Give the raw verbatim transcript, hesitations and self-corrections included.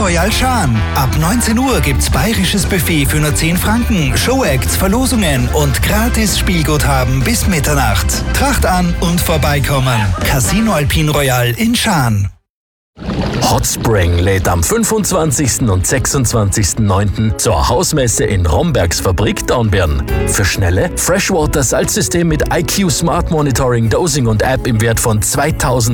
Royal Schaan. Ab neunzehn Uhr gibt's bayerisches Buffet für nur zehn Franken, Showacts, Verlosungen und gratis Spielguthaben bis Mitternacht. Tracht an und vorbeikommen. Casino Alpin Royal in Schaan. Hotspring lädt am fünfundzwanzigsten und sechsundzwanzigsten neunten zur Hausmesse in Rombergs Fabrik Dornbirn. Für schnelle Freshwater-Salzsystem mit I Q Smart Monitoring, Dosing und App im Wert von zweitausend